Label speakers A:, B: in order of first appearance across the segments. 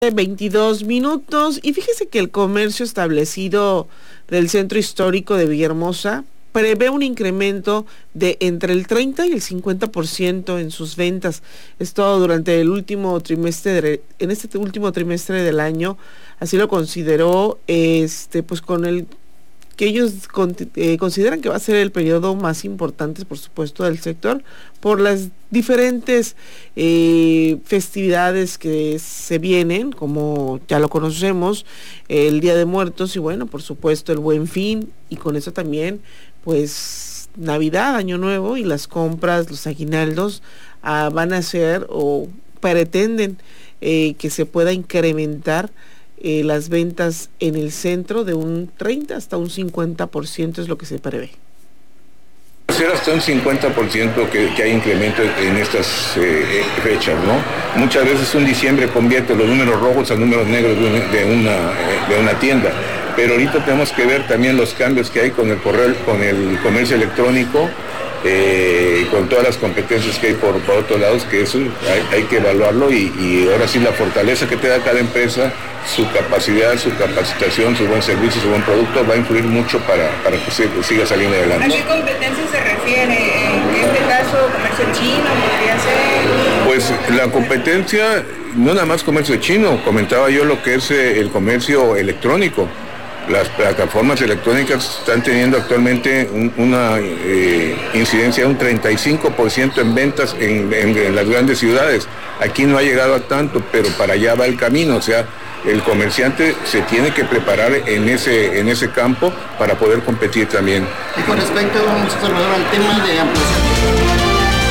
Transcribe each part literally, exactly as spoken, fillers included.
A: veintidós minutos, y fíjese que el comercio establecido del centro histórico de Villahermosa prevé un incremento de entre el treinta y el cincuenta por ciento en sus ventas. Esto durante el último trimestre, de, en este último trimestre del año, así lo consideró, este, pues con el que ellos con, eh, consideran que va a ser el periodo más importante, por supuesto, del sector, por las diferentes eh, festividades que se vienen, como ya lo conocemos, el Día de Muertos y bueno, por supuesto, el Buen Fin, y con eso también, pues, Navidad, Año Nuevo, y las compras, los aguinaldos ah, van a ser o pretenden eh, que se pueda incrementar Eh, las ventas en el centro de un treinta hasta un cincuenta por ciento es lo que se prevé.
B: Ser hasta un cincuenta por ciento que, que hay incremento en estas eh, fechas, ¿no? Muchas veces un diciembre convierte los números rojos a números negros de una, de una, de una tienda, pero ahorita tenemos que ver también los cambios que hay con el correo, con el comercio electrónico, eh, con todas las competencias que hay por, por otros lados, que eso hay, hay que evaluarlo y, y ahora sí la fortaleza que te da cada empresa, su capacidad, su capacitación, su buen servicio, su buen producto va a influir mucho para, para que se, siga saliendo adelante.
C: ¿A qué competencia se refiere? En este caso, comercio chino podría ser.
B: Pues la competencia, no nada más comercio chino, comentaba yo lo que es el comercio electrónico. Las plataformas electrónicas están teniendo actualmente un, una eh, incidencia de un treinta y cinco por ciento en ventas en, en, en las grandes ciudades. Aquí no ha llegado a tanto, pero para allá va el camino, o sea, el comerciante se tiene que preparar en ese, en ese campo para poder competir también.
D: Y con respecto, Salvador, al tema de ampliación.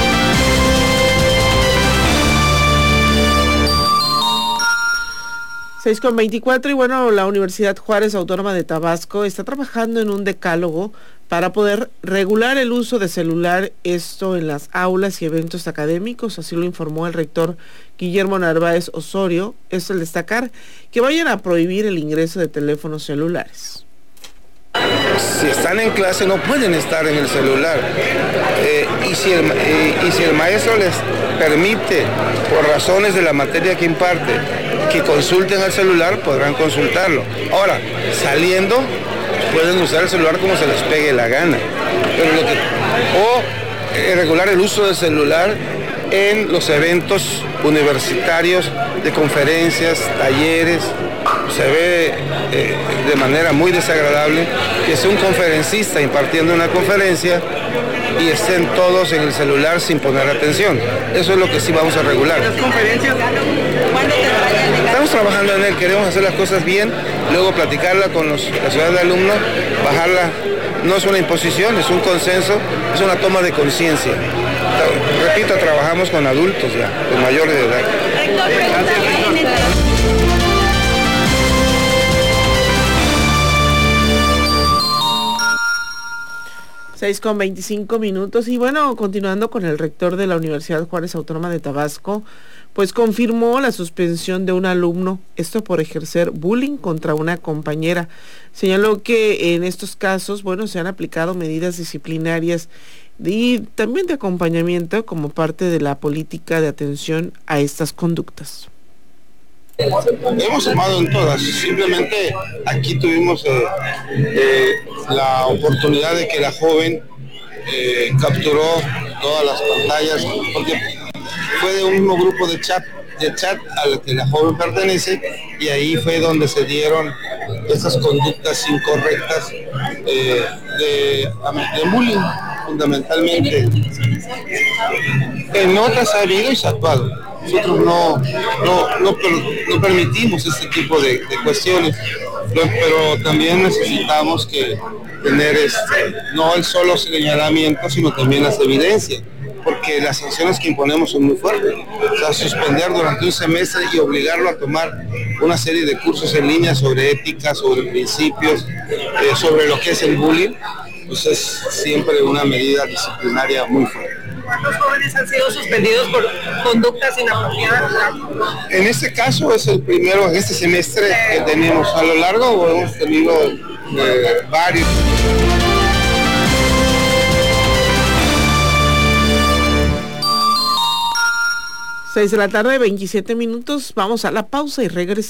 A: seis con veinticuatro, y bueno, la Universidad Juárez Autónoma de Tabasco está trabajando en un decálogo para poder regular el uso de celular, esto en las aulas y eventos académicos, así lo informó el rector Guillermo Narváez Osorio. Es el destacar que vayan a prohibir el ingreso de teléfonos celulares.
E: Si están en clase no pueden estar en el celular, eh, y, si el, eh, y si el maestro les permite, por razones de la materia que imparte, que consulten al celular, podrán consultarlo. Ahora, saliendo, pueden usar el celular como se les pegue la gana. Pero lo que, o eh, regular el uso del celular en los eventos universitarios, de conferencias, talleres. Se ve eh, de manera muy desagradable que sea un conferencista impartiendo una conferencia y estén todos en el celular sin poner atención. Eso es lo que sí vamos a regular.
C: ¿Las conferencias cuándo te
E: Estamos trabajando en él, queremos hacer las cosas bien, luego platicarla con los, la ciudad de alumnos, bajarla. No es una imposición, es un consenso, es una toma de conciencia. Repito, trabajamos con adultos ya, con mayores de edad.
A: seis con veinticinco minutos, y bueno, continuando con el rector de la Universidad Juárez Autónoma de Tabasco, pues confirmó la suspensión de un alumno, esto por ejercer bullying contra una compañera. Señaló que en estos casos, bueno, se han aplicado medidas disciplinarias y también de acompañamiento como parte de la política de atención a estas conductas.
E: Hemos sumado en todas, simplemente aquí tuvimos eh, eh, la oportunidad de que la joven eh, capturó todas las pantallas, porque fue de un mismo grupo de chat, de chat al que la joven pertenece, y ahí fue donde se dieron esas conductas incorrectas eh, de, de bullying, fundamentalmente. En otras ha habido y se ha actuado. Nosotros no, no, no, no permitimos este tipo de, de cuestiones, pero también necesitamos que tener este, no el solo señalamiento, sino también las evidencias, porque las sanciones que imponemos son muy fuertes. O sea, suspender durante un semestre y obligarlo a tomar una serie de cursos en línea sobre ética, sobre principios, eh, sobre lo que es el bullying, pues es siempre una medida disciplinaria muy fuerte.
C: ¿Cuántos jóvenes han sido suspendidos por conductas inapropiadas?
E: En este caso es el primero en este semestre que tenemos. A lo largo hemos tenido eh, varios.
A: seis de la tarde, veintisiete minutos. Vamos a la pausa y regresamos.